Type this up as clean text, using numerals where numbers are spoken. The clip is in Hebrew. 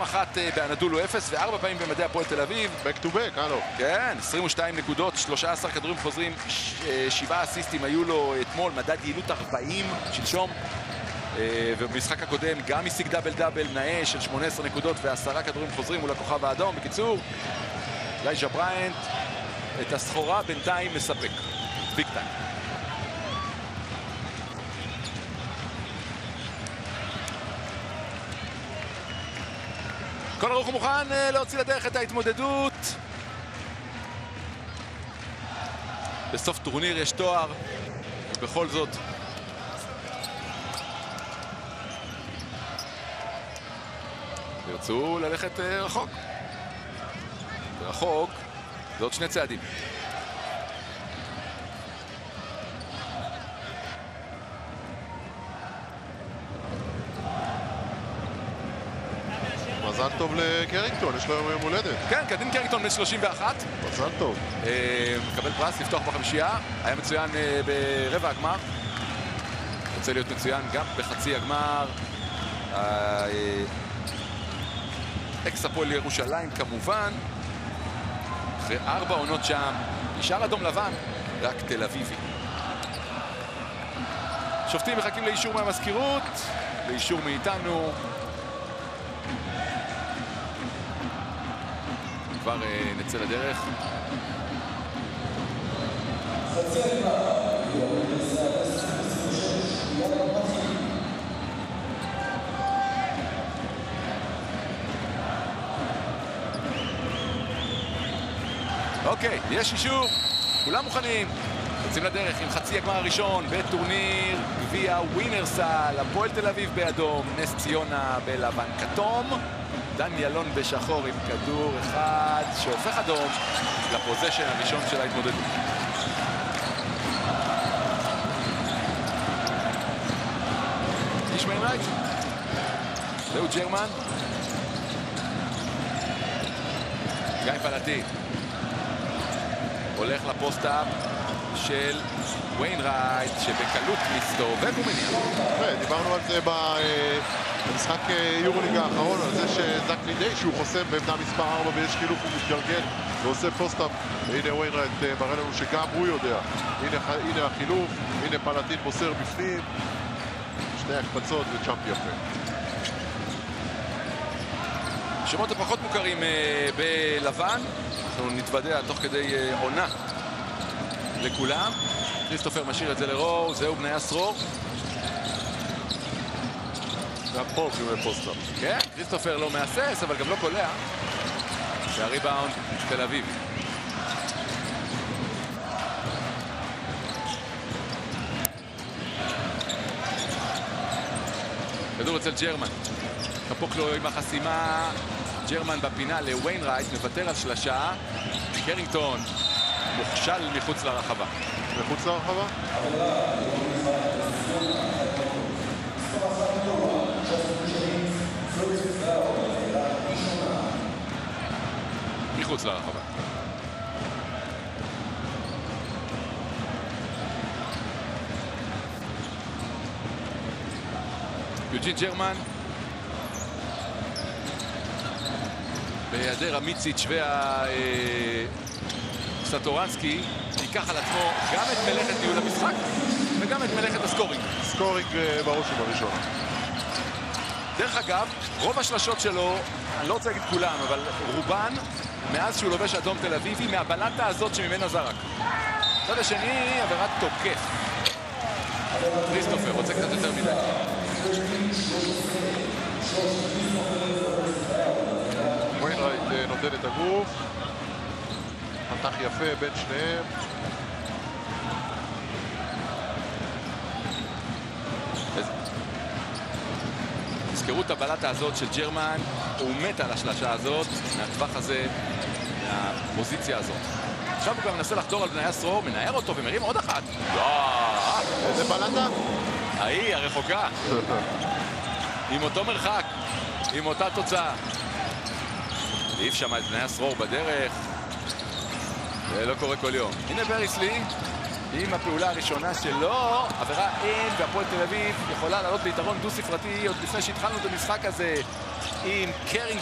פעם אחת באנדולו 0 ו4 פעמים במדי הפועל תל אביב. back to back, הלו. כן, 22 נקודות, 13 כדורים חוזרים, 7 אסיסטים היו לו אתמול, מדד יעילות 40 שלשום. ובמשחק הקודם גם השיג דאבל נאה של 18 נקודות ו10 כדורים חוזרים מול הכוכב האדום. בקיצור, אלייג'ה בריינט את הסחורה בינתיים מספק. ביג טיים. כל ערוך מוכן להוציא לדרך את ההתמודדות. בסוף טורניר יש תואר, ובכל זאת ירצו ללכת רחוק. רחוק זה עוד 2 צעדים. מזל טוב לקרינגטון, יש לו יום הולדת. כן, קדין קרינגטון בן 31. מזל טוב. מקבל פרס לפתוח בחמישייה. היה מצוין ברבע הגמר. רוצה להיות מצוין גם בחצי הגמר. אקס הפועל ירושלים כמובן. אחרי 4 עונות שם. נשאר אדום לבן, רק תל אביבי. שופטים מחכים לאישור מהמזכירות, לאישור מאיתנו. כבר נצא לדרך. אוקיי, יש אישור, כולם מוכנים. יוצאים לדרך עם חצי הגמר הראשון בטורניר גביע ווינרסל. הפועל תל אביב באדום, נס ציונה בלבן כתום. דן ילון בשחור עם כדור אחד שהופך אדום לפוזיישן הראשון של ההתמודדות. איש מיינרייט, זהו ג'רמן. גיא פלטי הולך לפוסט-אפ של ויינרייט שבקלות מסתובב ומניע. דיברנו על זה במשחק יורוליג האחרון, על זה שזק לידי שהוא חוסם בעמדה מספר 4 ויש חילוף הוא מתגלגל ועושה פוסט-אפ. והנה ויינרייט מראה לנו שגם הוא יודע. הנה החילוף, הנה פלטין מוסר בפנים. 2 הקפצות וצ'אמפ יפה. שמות הפחות מוכרים בלבן. אנחנו נתוודע תוך כדי עונה לכולם. כריסטופר משאיר את זה לרור, זהו בניאס רור. גם פה קיבל פוסט-אפ. כן, כריסטופר לא מהסס, אבל גם לא קולע. והריבאונד תל אביב. כדור אצל ג'רמן. חפוק לו עם החסימה. ג'רמן בפינה לוויינרייט, מוותר על שלשה. קרינגטון מוכשל מחוץ לרחבה. מחוץ לרחבה? מחוץ לרחבה. יוג'ין ג'רמן בהיעדר המיציץ' והסטורנסקי ייקח על עצמו גם את מלאכת ניהול המשחק וגם את מלאכת הסקורינג. סקורינג בראש ובראשון. דרך אגב, רוב השלשות שלו, אני לא רוצה להגיד כולם, אבל רובן, מאז שהוא לובש אדום תל אביבי, מהבלטה הזאת שממנה זרק. צד השני, עבירת תוקף. כריסטופר רוצה קצת יותר מדי. ויינרייט נותן את הגוף. חתך יפה בין שניהם. תזכרו את הבלטה הזאת של ג'רמן, הוא מת על השלשה הזאת, מהטווח הזה, מהפוזיציה הזאת. עכשיו הוא גם מנסה לחדור על בניאס רור, מנער אותו ומרים עוד אחת. איזה בלטה? ההיא, הרחוקה. עם אותו מרחק, עם אותה תוצאה. העיף שם את בניאס רור בדרך. זה לא קורה כל יום. הנה בריסלי, עם הפעולה הראשונה שלו, עבירה אין, והפועל תל אביב יכולה לעלות ליתרון דו-ספרתי עוד לפני שהתחלנו את המשחק הזה עם קרינג.